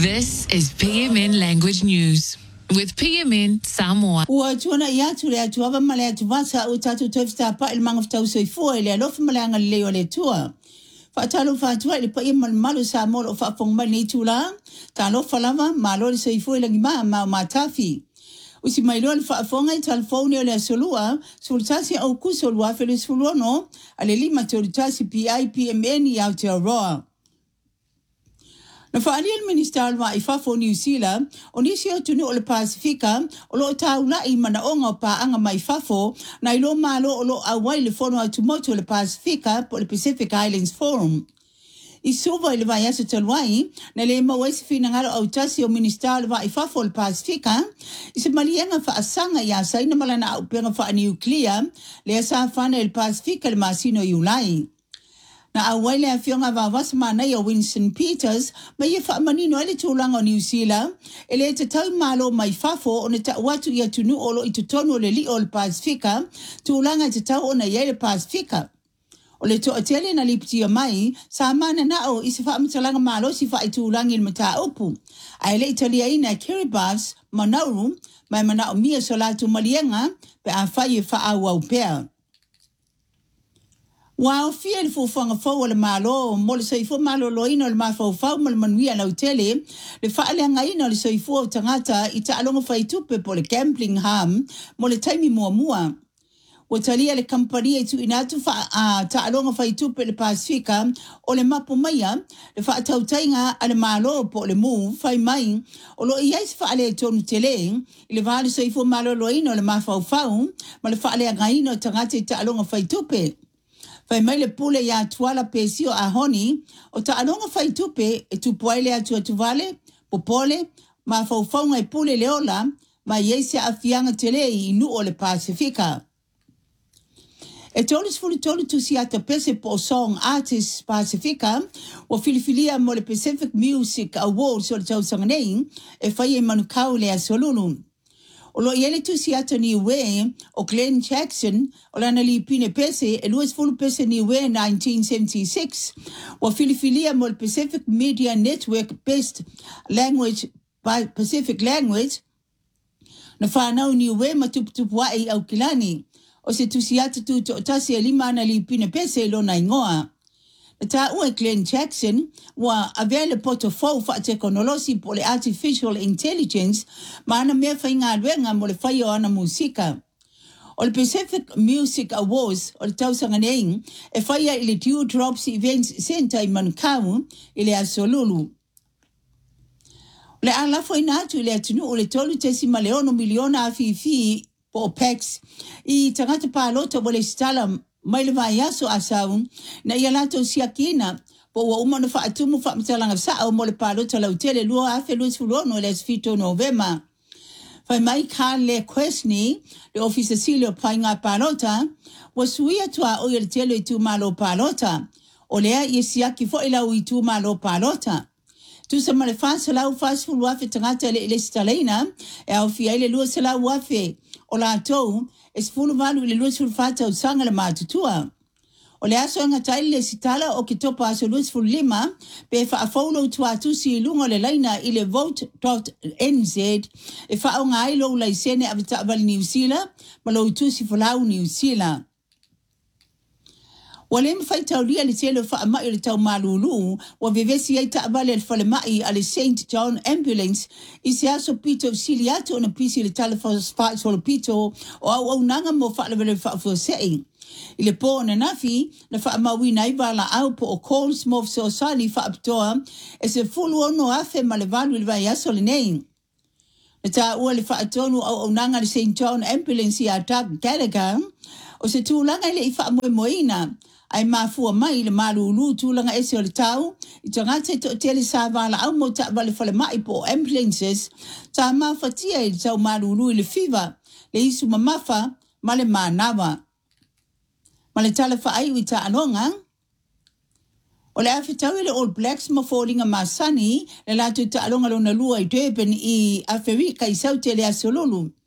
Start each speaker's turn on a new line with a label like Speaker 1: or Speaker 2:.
Speaker 1: This is PMN Language News with PMN Samoa.
Speaker 2: Ua tuana ia tu lea tuava malea tuvasa o tatu tefta pa il manga ftau soifua ile alofa malea ngali leo le tua. Whaatalo whaatua ili pa ia malu sa molo o whaafong mali ni tula. Ta alofa lava malo le soifua ilangi maa matafi. Usi mailo le whaafonga i talfone o le solua, sultasi au kusolua fele suluono, ale lima tolutasi PIPMN i Aotearoa. Na whaaliel minister wa i Fafo New Zealand, o nisi o tunu o le Pasifika, o lo taula i manaonga o paanga mai Fafo, na ilo malo o lo awai le fono a tumoto o le Pasifika po le Pacific Islands Forum. I suva ili vai aso talwai, na le mawesi fina ngalo au tasi o minister wa i Fafo le Pasifika, isi malienga wha asanga i asa ina malana au penga wha nuclear, le asa whana il Pasifika le masino i ulai. Na awai a fionga vavas mana o Winston Peters, ma ia whaamanino ele tūlanga o New Zealand, ele te tau malo mai Fafo o ne ta watu ia tunu olo i tutono le li o le Pasifika, tūlanga te tau o na ia le Pasifika. O le toa tele na liptia mai, sa mana na o isi whaamatalanga malo si wha i tūlangi le mata upu. A ele italia ina Kiribati, Manauru, mai mana o mia solatu malienga, pe a whai e wha au pea. Wa fia le fofanga fo le malo mo le soifo malo loino le mafo fa mo le manuia la hotele le fa le ngaina le soifo tangata i talonga fai tupe po le gambling ham mo le taimi mua o talia le company tu inatu fa talonga fai tupe le Pasifika o le mapo maya le fa tautainga ale malo po le move fai mai o lo iais fa le tonu tele le va le soifo malo loino le mafo fa mo le fa le ngaina tangata i talonga fai tupe. Fai mai le pule ya tuala pesio a honi, o ta anonga fai tupe e tupuaile atu atuvale, popole, ma faufaunga e pule leola, ma yesia afianga tele i nu o le Pasifika. E tolis fuli tolu tusi ata pese po song artist Pasifika, o filifilia mo le Pacific Music Awards o le tausanganei, e fai e manukau le a solulu. O lo iele tu si ata ni we o Glenn Jackson o lana li pine pese e luas fulu pese ni we 1976 o filifilia mo Pacific Media Network Best Language by Pacific Language na whanau ni we matuputupu wai au kilani o se tu si ata tu to tasi e lima ana li pine pese lo na ingoa. Ta ue Glenn Jackson wa avele portofo fa teknolosi po le artificial intelligence ma ana mea whainga ruenga mo le whai o ana musika. O le Pacific Music Awards o le tausanga neing e whaia i le Dewdrops Events Center i Manukau i le asolulu. Le alafo inatu i le atunu o le tolu tesima leono miliona afifi po PAX i tangata palota mo le stala mai le vai aso asau na ia lato siakina po wa umana fa atumu fa mtalanga sa o mo le palota la utele lua afe luis fulono le sfito novema fa mai ka le quesni le officer silio painga palota wasuia tua o le tele tu malo palota o le ia siaki fo ila uitu malo palota tu se male fa sala u fa fu wa fe tangata le stalina e au fi ile lua sala wa fe o la to es fulu valu le luis fulfata o sanga le matutua. O le aso anga taile le sitala o ki topa aso luis ful lima, pe fa a faulo tua tusi lungo le laina i le vote.nz, e fa o nga ailo la isene avita avali New Zealand, ma lo tusi fulau New Zealand. Wale mfai taulia le telo fa amai le tau malulu, wa vevesi ai taavale al fale mai ale St. John Ambulance, isi aso pito siliato na pisi le telephone spot solo pito, o au nanga mo fa le vele fa fosei. Ile po na nafi, na fa amawi na iwa au po o calls mo so sali fa aptoa, e se fulu ono afe malevalu le vai aso le nei. Na ta ua le fa atonu au nanga le St. John Ambulance i atak Gallagher, o se tūlanga ile i fa amoe moina, ai mafua mai le malulu tūlanga ese o le tau, i tangata i to tele sa vala au mo ta vale fale mai po ambulances, ta mafatia i tau malulu i le fiva, le isu mamafa, ma le manawa. Ma le tala fa ai i ta anonga, o le awhitau i le All Blacks ma fōringa masani, le latu ta alonga lona lua i Durban i Afrika i saute le asololu.